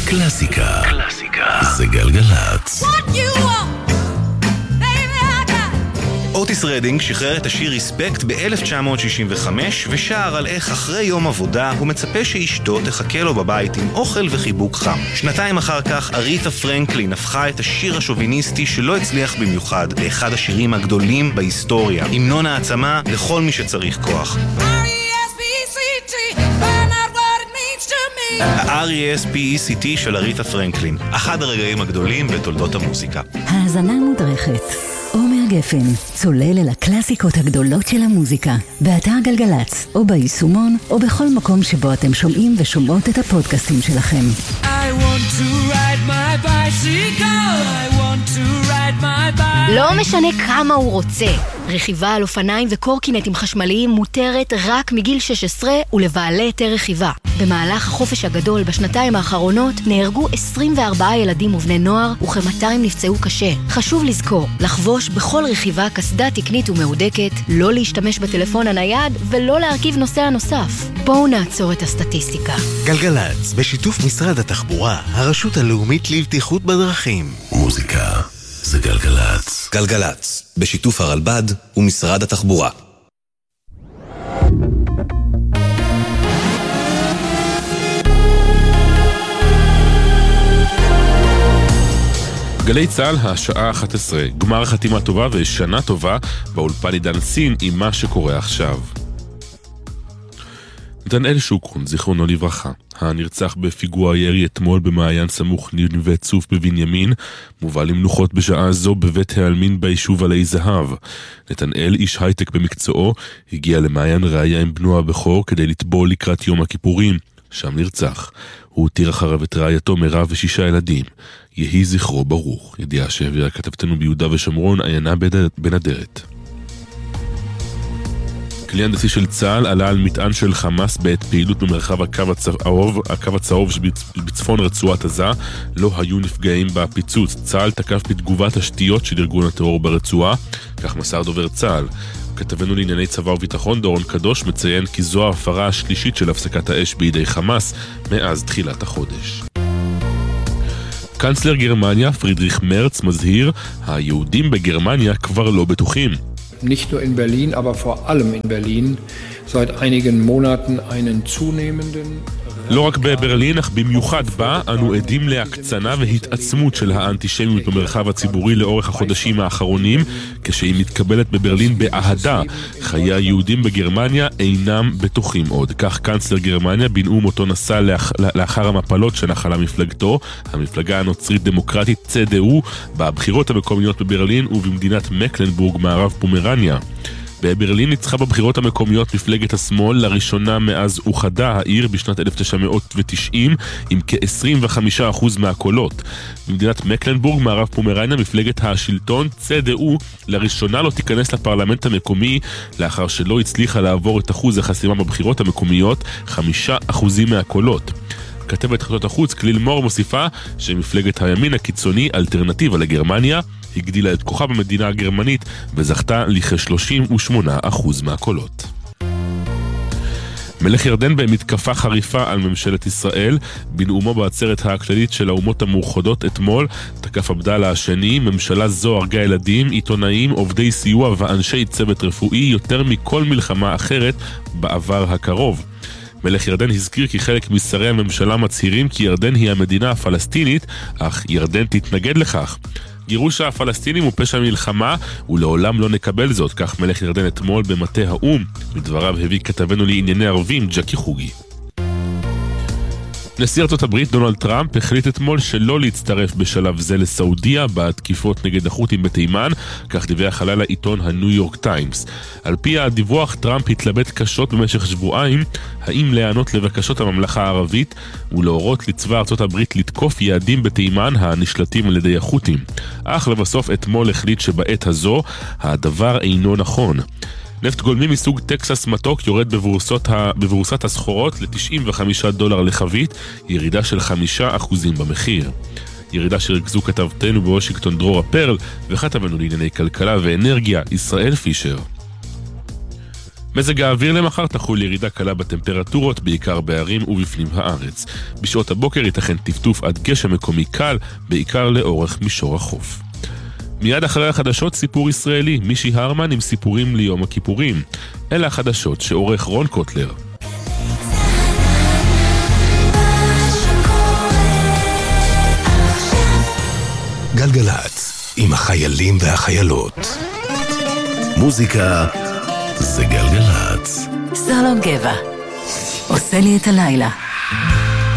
קלאסיקה. זה גלגלצ. אוטיס רדינג שחרר את השיר ריספקט ב-1965 ושר על איך אחרי יום עבודה הוא מצפה שאשתו תחכה לו בבית עם אוכל וחיבוק חם. שנתיים אחר כך אריתה פרנקלין הפכה את השיר השוביניסטי שלא הצליח במיוחד לאחד השירים הגדולים בהיסטוריה, המנון העצמה לכל מי שצריך כוח. ה-R.E.S.P.E.C.T של אריתה פרנקלין, אחד הרגעים הגדולים בתולדות המוזיקה. האזנה מודרכת. עומר גפן, צולל אל הקלאסיקות הגדולות של המוזיקה, באתר גלגלצ, או ביישומון, או בכל מקום שבו אתם שומעים ושומעות את הפודקאסטים שלכם. I want to ride my bicycle, I want to ride my bike. לא משנה כמה הוא רוצה. רכיבה על אופניים וקורקינטים חשמליים מותרת רק מגיל 16 ולבעלי היתר רכיבה. במהלך החופש הגדול בשנתיים האחרונות נהרגו 24 ילדים ובני נוער וכ-200 נפצעו קשה. חשוב לזכור, לחבוש בכל רכיבה קסדה תקנית ומהודקת, לא להשתמש בטלפון הנייד ולא להרכיב נוסע נוסף. בואו נעצור את הסטטיסטיקה. גלגלצ, בשיתוף משרד התחבורה, הרשות הלאומית לבטיחות בדרכים. מוזיקה זה גלגלצ. גלגלצ, בשיתוף הרלב"ד ומשרד התחבורה. גלי צהל, השעה 11, גמר חתימה טובה ושנה טובה באולפן עידן סין עם מה שקורה עכשיו. נתנאל שוקרון, זיכרונו לברכה, הנרצח בפיגוע ירי אתמול במעיין סמוך נווה צוף בבנימין, מובא למנוחות בשעה זו בבית העלמין ביישוב עלי זהב. נתנאל, איש הייטק במקצועו, הגיע למעיין ראיה עם בנו הבכור כדי לטבול לקראת יום הכיפורים. שם נרצח. הוא הותיר אחריו את רעייתו מירב ו6 ילדים. יהי זכרו ברוך. ידיעה שהעבירה כתבתנו ביהודה ושומרון, עיינה בן אדרת. כלי הנדסי של צה"ל עלה על מטען של חמאס בעת פעילות במרחב הקו הצהוב בצפון רצועת עזה. לא היו נפגעים בפיצוץ. צה"ל תקף בתגובה תשתיות של ארגון הטרור ברצועה, כך מסר דובר צה"ל. כתבנו לענייני צבא וביטחון דורון קדוש מציין כי זו ההפרה השלישית של הפסקת האש בידי חמאס מאז תחילת החודש. קנצלר גרמניה פרידריך מרץ מזהיר, היהודים בגרמניה כבר לא בטוחים. Nicht nur in Berlin, aber vor allem in Berlin seit einigen Monaten einen zunehmenden לא רק בברלין, אך במיוחד בה, אנו עדים להקצנה והתעצמות של האנטישמיות במרחב הציבורי לאורך החודשים האחרונים, כשהיא מתקבלת בברלין באהדה. חיי היהודים בגרמניה אינם בטוחים עוד. כך קנצלר גרמניה בנאום אותו נשא לאחר המפלות שנחלה מפלגתו, המפלגה הנוצרית דמוקרטית CDU, בבחירות המקומיות בברלין ובמדינת מקלנבורג מערב פומרניה. בברלין ניצחה בבחירות המקומיות מפלגת השמאל לראשונה מאז אוחדה העיר בשנת 1990 עם כ-25% מהקולות. במדינת מקלנבורג, מערב פומרניה, מפלגת השלטון CDU לראשונה לא תיכנס לפרלמנט המקומי לאחר שלא הצליחה לעבור את אחוז החסימה בבחירות המקומיות, 5% מהקולות. כתבת חדשות החוץ כליל מור מוסיפה שמפלגת הימין הקיצוני אלטרנטיבה לגרמניה הגדילה את כוחה במדינה הגרמנית וזכתה לכ-38% מהקולות. מלך ירדן במתקפה חריפה על ממשלת ישראל. בנאומו בעצרת הכללית של האומות המאוחדות אתמול תקף עבדאללה השני, ממשלה זו הרגה ילדים, עיתונאים, עובדי סיוע ואנשי צוות רפואי יותר מכל מלחמה אחרת בעבר הקרוב. מלך ירדן הזכיר כי חלק משרי הממשלה מצהירים כי ירדן היא המדינה הפלסטינית, אך ירדן תתנגד לכך. גירוש הפלסטינים הוא פשע מלחמה ולעולם לא נקבל זאת, כך מלך ירדן אתמול במטה האום. בדבריו הביא כתבנו לענייני ערבים ג'קי חוגי. נשיא ארצות הברית דונלד טראמפ החליט אתמול שלא להצטרף בשלב זה לסעודיה בתקיפות נגד החות'ים בתימן, כך דיווח הלילה עיתון הניו יורק טיימס. על פי הדיווח, טראמפ התלבט קשות במשך שבועיים האם להיענות לבקשות הממלכה הערבית ולהורות לצבא ארצות הברית לתקוף יעדים בתימן הנשלטים על ידי החות'ים. אך לבסוף אתמול החליט שבעת הזו הדבר אינו נכון. נפט גולמי מסוג טקסס מתוק יורד בבורסת הסחורות ל$95 לחבית, ירידה של 5% במחיר. ירידה שרכזו כתבתנו בוושינגטון דרורה פרל וכתבנו לענייני כלכלה ואנרגיה ישראל פישר. מזג האוויר למחר תחול ירידה קלה בטמפרטורות, בעיקר בערים ובפנים הארץ. בשעות הבוקר ייתכן טפטוף עד גשם מקומי קל, בעיקר לאורך מישור החוף. מיד אחרי החדשות סיפור ישראלי, מישי הרמן עם סיפורים ליום הכיפורים. אלה החדשות שעורך רון קוטלר. גלגלץ, עם החיילים והחיילות. מוזיקה זה גלגלץ. סלום גבע, עושה לי את הלילה.